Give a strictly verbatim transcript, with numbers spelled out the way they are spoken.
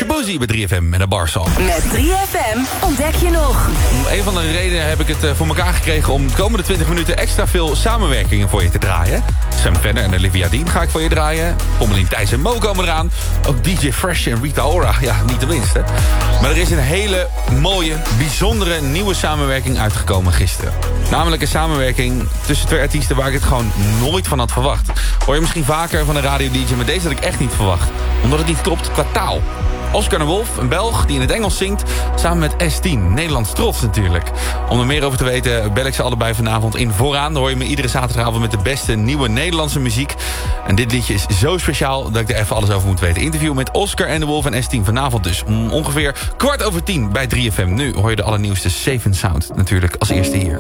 Shaboozey bij drie F M met een barsong. Met drie F M ontdek je nog. Om een van de redenen heb ik het voor elkaar gekregen... om de komende twintig minuten extra veel samenwerkingen voor je te draaien. Sam Fender en Olivia Dean ga ik voor je draaien. Pommelien Thijs en Mo komen eraan. Ook D J Fresh en Rita Ora, ja, niet de minste. Maar er is een hele mooie, bijzondere nieuwe samenwerking uitgekomen gisteren. Namelijk een samenwerking tussen twee artiesten waar ik het gewoon nooit van had verwacht. Hoor je misschien vaker van een radio-D J, maar deze had ik echt niet verwacht. Omdat het niet klopt qua taal. Oscar de Wolf, een Belg die in het Engels zingt, samen met S tien. Nederlands trots natuurlijk. Om er meer over te weten bel ik ze allebei vanavond in Vooraan. Dan hoor je me iedere zaterdagavond met de beste nieuwe Nederlandse muziek. En dit liedje is zo speciaal dat ik er even alles over moet weten. Interview met Oscar en de Wolf en S tien vanavond dus. Om ongeveer kwart over tien bij drie F M. Nu hoor je de allernieuwste Safe and Sound natuurlijk als eerste hier.